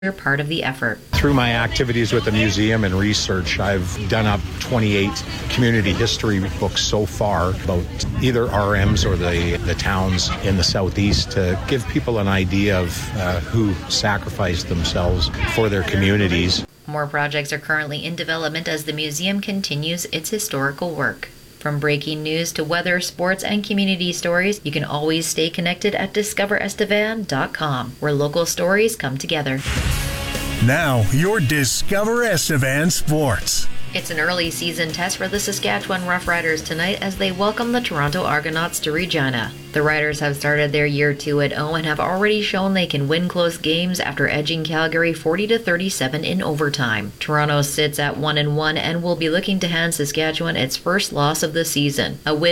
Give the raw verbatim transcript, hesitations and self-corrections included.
They're part of the effort. Through my activities with the museum and research, I've done up twenty-eight community history books so far about either R Ms or the, the towns in the southeast to give people an idea of uh, who sacrificed themselves for their communities. More projects are currently in development as the museum continues its historical work. From breaking news to weather, sports, and community stories, you can always stay connected at discover estevan dot com, where local stories come together. Now, your Discover Estevan Sports. It's an early season test for the Saskatchewan Roughriders tonight as they welcome the Toronto Argonauts to Regina. The Riders have started their year two and oh and have already shown they can win close games after edging Calgary forty to thirty-seven in overtime. Toronto sits at one and one and will be looking to hand Saskatchewan its first loss of the season. A win